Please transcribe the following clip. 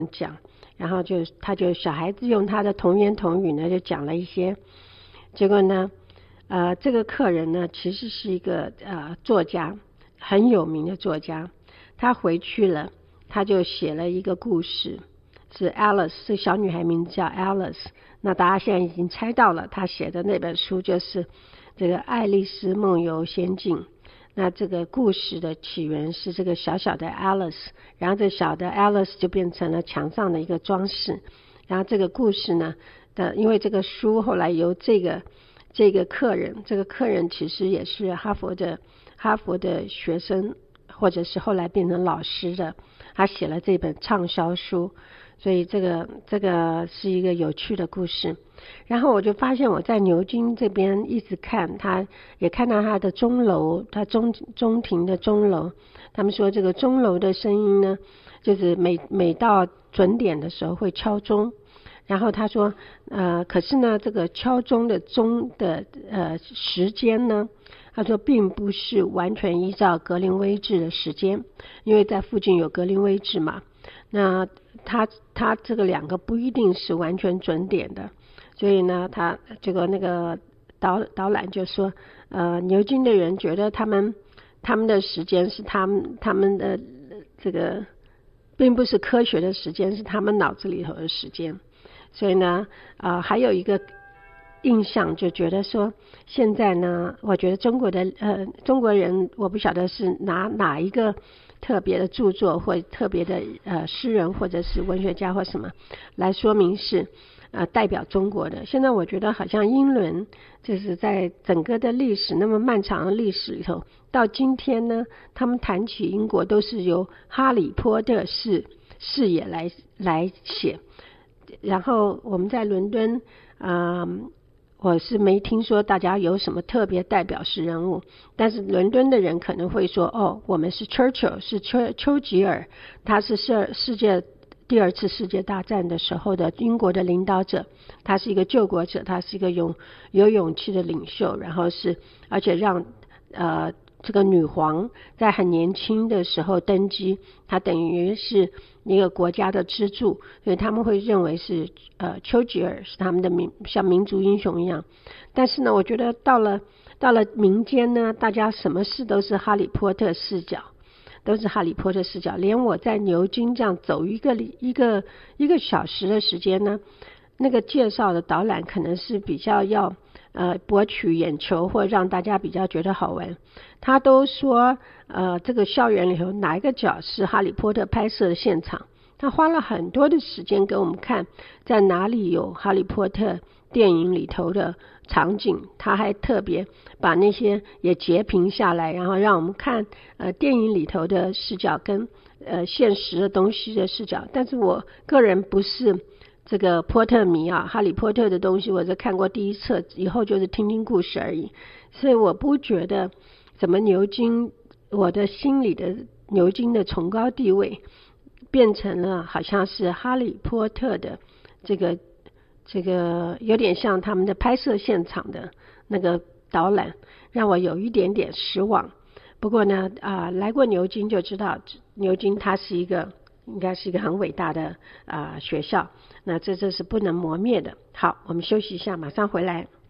讲，然后他就小孩子用他的童言童语呢就讲了一些，结果呢这个客人呢其实是一个作家，很有名的作家，他回去了，他就写了一个故事，是 Alice， 这小女孩名字叫 Alice， 那大家现在已经猜到了，他写的那本书就是这个《爱丽丝梦游仙境》。那这个故事的起源是这个小小的 Alice， 然后这小的 Alice 就变成了墙上的一个装饰，然后这个故事呢因为这个书后来由这个客人，这个客人其实也是哈佛的学生，或者是后来变成老师的，他写了这本畅销书，所以这个是一个有趣的故事。然后我就发现我在牛津这边一直看，他也看到他的钟楼，他中庭的钟楼，他们说这个钟楼的声音呢，就是每到准点的时候会敲钟，然后他说可是呢这个敲钟的时间呢，他说并不是完全依照格林威治的时间，因为在附近有格林威治嘛，那他这个两个不一定是完全准点的，所以呢他这个那个导览就说牛津的人觉得他们的时间是他们的这个并不是科学的时间，是他们脑子里头的时间。所以呢还有一个印象就觉得说，现在呢我觉得中国人，我不晓得是拿哪一个特别的著作或特别的诗人或者是文学家或什么来说明是代表中国的。现在我觉得好像英伦就是在整个的历史那么漫长的历史里头，到今天呢他们谈起英国都是由哈利波特视野来写。然后我们在伦敦我是没听说大家有什么特别代表式人物，但是伦敦的人可能会说我们是 Churchill， 是丘吉尔，他是第二次世界大战的时候的英国的领导者，他是一个救国者，他是一个有勇气的领袖，然后而且让这个女皇在很年轻的时候登基，她等于是一个国家的支柱，所以他们会认为是丘吉尔是他们的像民族英雄一样。但是呢我觉得到了民间呢，大家什么事都是哈利波特视角，连我在牛津这样走一个小时的时间呢，那个介绍的导览可能是比较要博取眼球或让大家比较觉得好玩。他都说这个校园里头哪一个角是哈利波特拍摄的现场，他花了很多的时间给我们看在哪里有哈利波特电影里头的场景，他还特别把那些也截屏下来，然后让我们看电影里头的视角跟现实的东西的视角。但是我个人不是这个波特迷啊，哈利波特的东西我只看过第一册，以后就是听听故事而已，所以我不觉得怎么牛津，我的心里的牛津的崇高地位变成了好像是哈利波特的这个有点像他们的拍摄现场的那个导览，让我有一点点失望。不过呢来过牛津就知道，牛津它是应该是一个很伟大的学校，那这是不能磨灭的。好，我们休息一下，马上回来。